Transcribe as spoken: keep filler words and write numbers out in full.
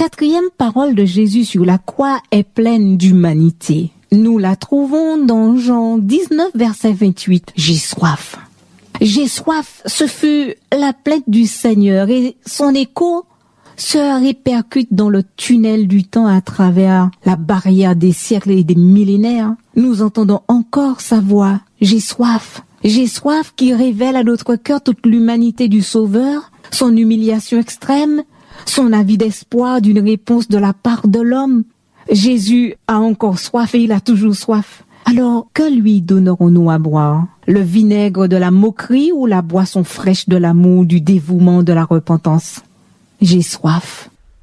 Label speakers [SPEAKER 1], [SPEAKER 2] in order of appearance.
[SPEAKER 1] quatrième parole de Jésus sur la croix est pleine d'humanité. Nous la trouvons dans Jean dix-neuf, verset vingt-huit. J'ai soif. J'ai soif, ce fut la plainte du Seigneur et son écho se répercute dans le tunnel du temps à travers la barrière des siècles et des millénaires. Nous entendons encore sa voix. J'ai soif. J'ai soif qui révèle à notre cœur toute l'humanité du Sauveur, son humiliation extrême, son avis d'espoir d'une réponse de la part de l'homme. Jésus a encore soif et il a toujours soif. Alors, que lui donnerons-nous à boire? Le vinaigre de la moquerie ou la boisson fraîche de l'amour, du dévouement, de la repentance? J'ai soif.